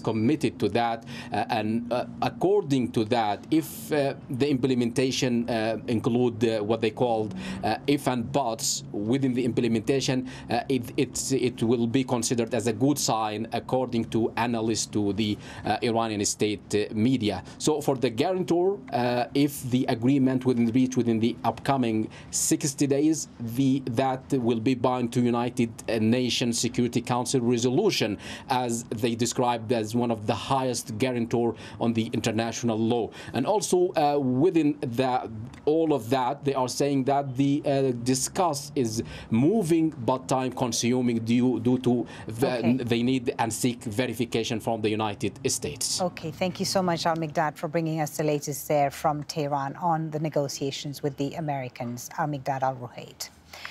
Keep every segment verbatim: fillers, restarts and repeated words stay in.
committed to that. Uh, and uh, according to that, if uh, the implementation uh, include uh, what they called uh, if and buts within the implementation, uh, it, it's, it will be considered as a good sign, according to analysts to the uh, Iranian state uh, media. So for the guarantor, uh, if the agreement within reach within the upcoming sixty days, the that will be bound to United Nations Security Council resolution, as they described as one of the highest guarantor on the international law. And also uh, within the, all of that, they are saying that the uh, discuss is moving but time consuming due, due to the, okay. they need and seek verification from the United States. Okay, thank you so much, Al-Mikdad, for bringing us the latest there from Tehran on the negotiations with the Americans. Al-Mikdad Al-Ruhaid.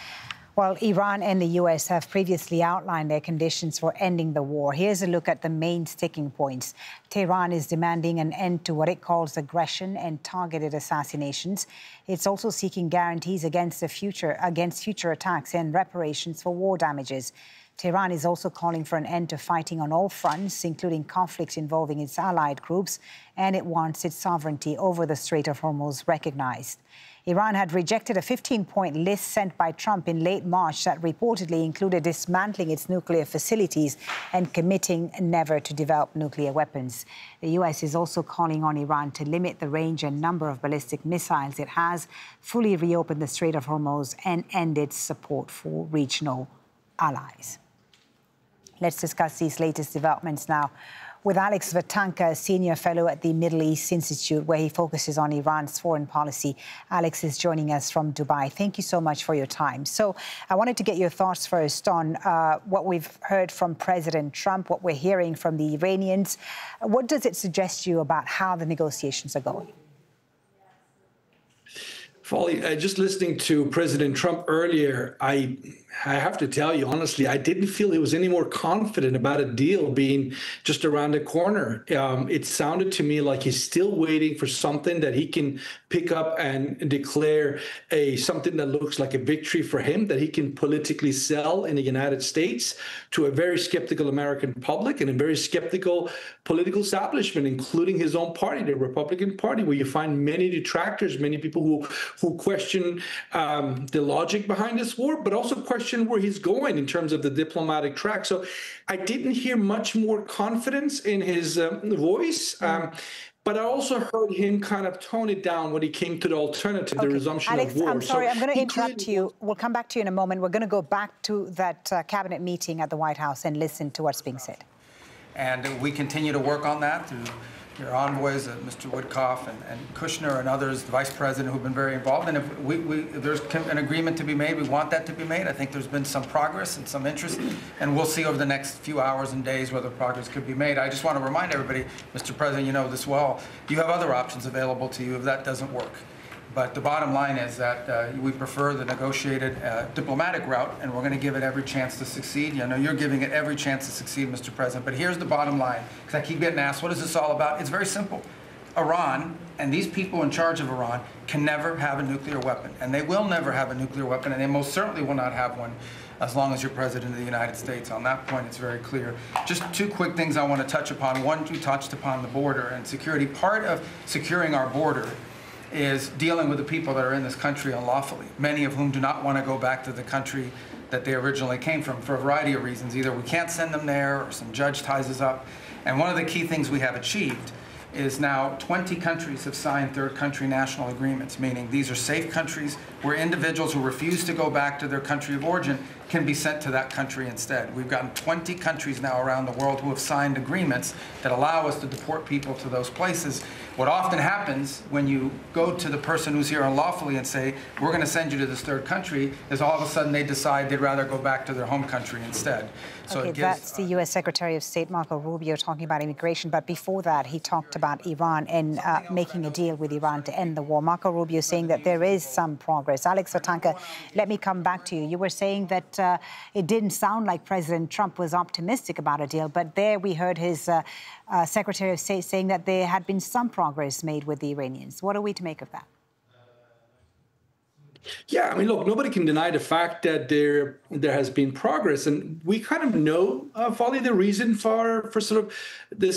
Well, Iran and the U S have previously outlined their conditions for ending the war. Here's a look at the main sticking points. Tehran is demanding an end to what it calls aggression and targeted assassinations. It's also seeking guarantees against the future, against future attacks and reparations for war damages. Tehran is also calling for an end to fighting on all fronts, including conflicts involving its allied groups, and it wants its sovereignty over the Strait of Hormuz recognized. Iran had rejected a fifteen-point list sent by Trump in late March that reportedly included dismantling its nuclear facilities and committing never to develop nuclear weapons. The U S is also calling on Iran to limit the range and number of ballistic missiles it has, fully reopen the Strait of Hormuz, and end its support for regional allies. Let's discuss these latest developments now with Alex Vatanka, a senior fellow at the Middle East Institute, where he focuses on Iran's foreign policy. Alex is joining us from Dubai. Thank you so much for your time. So I wanted to get your thoughts first on uh, what we've heard from President Trump, what we're hearing from the Iranians. What does it suggest to you about how the negotiations are going? Folly, uh, just listening to President Trump earlier, I I have to tell you, honestly, I didn't feel he was any more confident about a deal being just around the corner. Um, it sounded to me like he's still waiting for something that he can pick up and declare a something that looks like a victory for him, that he can politically sell in the United States to a very skeptical American public and a very skeptical political establishment, including his own party, the Republican Party, where you find many detractors, many people who, who question um, the logic behind this war, but also question where he's going in terms of the diplomatic track. So I didn't hear much more confidence in his um, voice. Um, But I also heard him kind of tone it down when he came to the alternative, okay. the resumption Alex, of war. I'm sorry, so I'm going to interrupt you. We'll come back to you in a moment. We're going to go back to that uh, cabinet meeting at the White House and listen to what's being said. And we continue to work on that through your envoys, uh, Mister Woodcoff and, and Kushner and others, the Vice President, who've been very involved. And if, we, we, if there's an agreement to be made, we want that to be made. I think there's been some progress and some interest, and we'll see over the next few hours and days whether progress could be made. I just want to remind everybody, Mister President, you know this well, you have other options available to you if that doesn't work. But the bottom line is that uh, we prefer the negotiated uh, diplomatic route, and we're going to give it every chance to succeed. You know, you're giving it every chance to succeed, Mister President. But here's the bottom line, because I keep getting asked, what is this all about? It's very simple. Iran and these people in charge of Iran can never have a nuclear weapon, and they will never have a nuclear weapon, and they most certainly will not have one as long as you're President of the United States. On that point, it's very clear. Just two quick things I want to touch upon. One, you touched upon the border and security. Part of securing our border is dealing with the people that are in this country unlawfully, many of whom do not want to go back to the country that they originally came from for a variety of reasons. Either we can't send them there or some judge ties us up. And one of the key things we have achieved is now twenty countries have signed third country national agreements, meaning these are safe countries where individuals who refuse to go back to their country of origin can be sent to that country instead. We've gotten twenty countries now around the world who have signed agreements that allow us to deport people to those places. What often happens when you go to the person who's here unlawfully and say, we're going to send you to this third country, is all of a sudden they decide they'd rather go back to their home country instead. So okay, it gives, that's the U S Secretary of State Marco Rubio talking about immigration. But before that, he talked about Iran and uh, making a deal with Iran to end the war. Marco Rubio saying that there is some progress. Alex Vatanka, let me come back to you. You were saying that uh, it didn't sound like President Trump was optimistic about a deal, but there we heard his uh, uh, Secretary of State saying that there had been some progress made with the Iranians. What are we to make of that? Yeah, I mean, look, nobody can deny the fact that there there has been progress, and we kind of know, uh, Folly, the reason for for sort of this